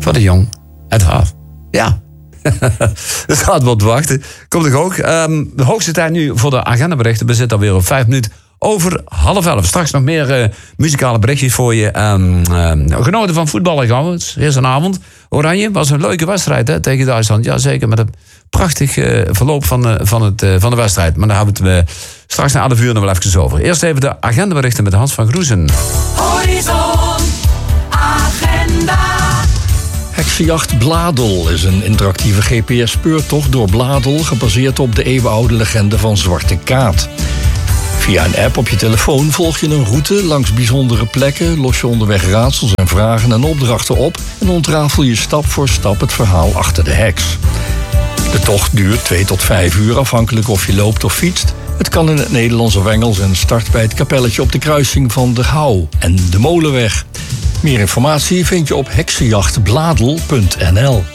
Voor de jong, het half. Ja. Dat gaat wat wachten. Komt toch ook. De hoogste tijd nu voor de agendaberichten. We zitten alweer op 5 minuten over 10:30. Straks nog meer muzikale berichtjes voor je. Genoten van voetballen trouwens. Gisteravond. Oranje was een leuke wedstrijd hè, tegen Duitsland. Ja, zeker met een prachtig verloop van de wedstrijd. Maar daar hebben we het straks na 11 uur nog wel even over. Eerst even de agendaberichten met Hans van Groezen. Horizon Agenda. Heksenjacht Bladel is een interactieve GPS-speurtocht door Bladel, gebaseerd op de eeuwenoude legende van Zwarte Kaat. Via een app op je telefoon volg je een route langs bijzondere plekken, los je onderweg raadsels en vragen en opdrachten op en ontrafel je stap voor stap het verhaal achter de heks. De tocht duurt 2 tot 5 uur, afhankelijk of je loopt of fietst. Het kan in het Nederlands of Engels en start bij het kapelletje op de kruising van de Houw en de Molenweg. Meer informatie vind je op heksenjachtbladel.nl.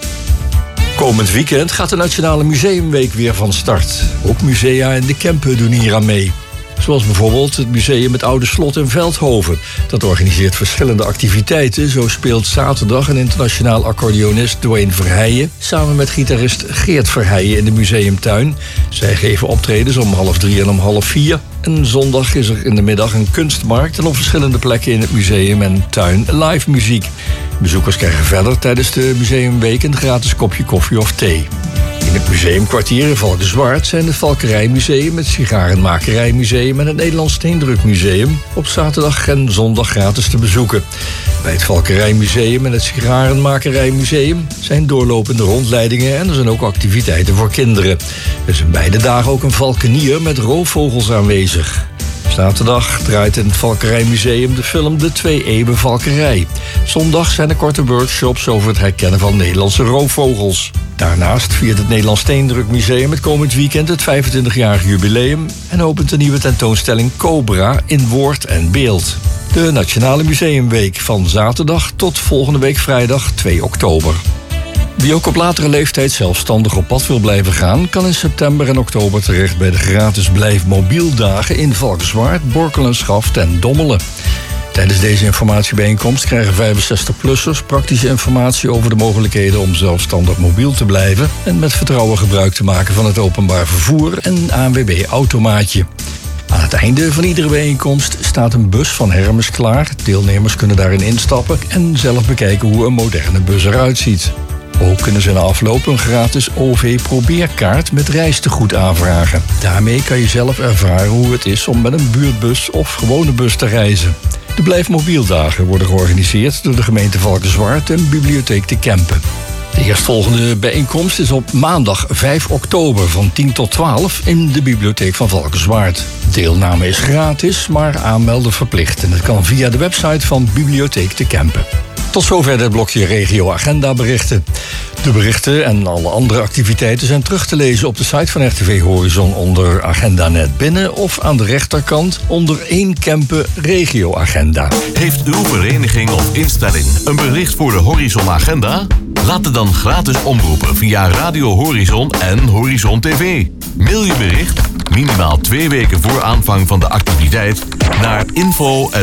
Komend weekend gaat de Nationale Museumweek weer van start. Ook musea in de Kempen doen hier aan mee. Zoals bijvoorbeeld het Museum het Oude Slot in Veldhoven. Dat organiseert verschillende activiteiten. Zo speelt zaterdag een internationaal accordeonist Dwayne Verheijen samen met gitarist Geert Verheijen in de museumtuin. Zij geven optredens om 2:30 en om 3:30. En zondag is er in de middag een kunstmarkt en op verschillende plekken in het museum en tuin live muziek. Bezoekers krijgen verder tijdens de museumweek een gratis kopje koffie of thee. In het museumkwartier in Valkenswaard zijn het Valkerijmuseum, het Sigarenmakerijmuseum en het Nederlands Steendrukmuseum op zaterdag en zondag gratis te bezoeken. Bij het Valkerijmuseum en het Sigarenmakerijmuseum zijn doorlopende rondleidingen en er zijn ook activiteiten voor kinderen. Er is in beide dagen ook een valkenier met roofvogels aanwezig. Zaterdag draait in het Valkerijmuseum de film De 2 Eeuwen Valkerij. Zondag zijn er korte workshops over het herkennen van Nederlandse roofvogels. Daarnaast viert het Nederlands Steendrukmuseum het komend weekend het 25-jarig jubileum en opent een nieuwe tentoonstelling Cobra in woord en beeld. De Nationale Museumweek van zaterdag tot volgende week vrijdag 2 oktober. Wie ook op latere leeftijd zelfstandig op pad wil blijven gaan, kan in september en oktober terecht bij de gratis Blijf Mobieldagen in Valkenswaard, Borkel en Schaft en Dommelen. Tijdens deze informatiebijeenkomst krijgen 65-plussers praktische informatie over de mogelijkheden om zelfstandig mobiel te blijven en met vertrouwen gebruik te maken van het openbaar vervoer en ANWB-automaatje. Aan het einde van iedere bijeenkomst staat een bus van Hermes klaar. Deelnemers kunnen daarin instappen en zelf bekijken hoe een moderne bus eruit ziet. Ook kunnen ze na afloop een gratis OV-probeerkaart met reistegoed aanvragen. Daarmee kan je zelf ervaren hoe het is om met een buurtbus of gewone bus te reizen. De Blijf Mobieldagen worden georganiseerd door de gemeente Valkenswaard en Bibliotheek de Kempen. De eerstvolgende bijeenkomst is op maandag 5 oktober van 10 tot 12 in de Bibliotheek van Valkenswaard. Deelname is gratis, maar aanmelden verplicht. En dat kan via de website van Bibliotheek de Kempen. Tot zover het blokje Regio Agenda berichten. De berichten en alle andere activiteiten zijn terug te lezen op de site van RTV Horizon onder Agenda Net Binnen of aan de rechterkant onder 1 Kempen Regio Agenda. Heeft uw vereniging of instelling een bericht voor de Horizon Agenda? Laat het dan gratis omroepen via Radio Horizon en Horizon TV. Mail je bericht, minimaal 2 weken voor aanvang van de activiteit, naar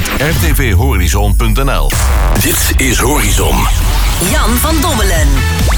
info@rtvhorizon.nl. Dit is Horizon. Jan van Dommelen.